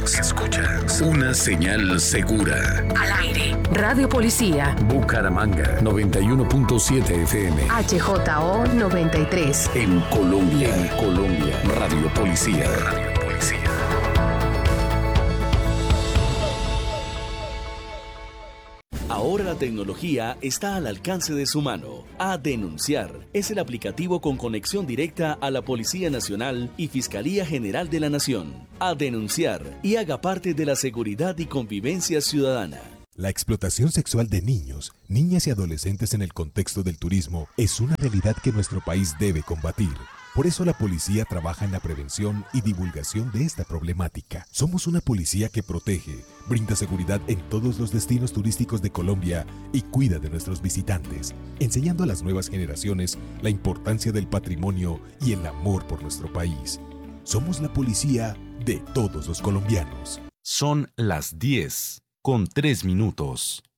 Escuchas una señal segura. Al aire. Radio Policía. Bucaramanga 91.7 FM. HJO 93. En Colombia. Radio Policía. Ahora la tecnología está al alcance de su mano. A Denunciar es el aplicativo con conexión directa a la Policía Nacional y Fiscalía General de la Nación. A Denunciar y haga parte de la seguridad y convivencia ciudadana. La explotación sexual de niños, niñas y adolescentes en el contexto del turismo es una realidad que nuestro país debe combatir. Por eso la policía trabaja en la prevención y divulgación de esta problemática. Somos una policía que protege, brinda seguridad en todos los destinos turísticos de Colombia y cuida de nuestros visitantes, enseñando a las nuevas generaciones la importancia del patrimonio y el amor por nuestro país. Somos la policía de todos los colombianos. Son las 10:03.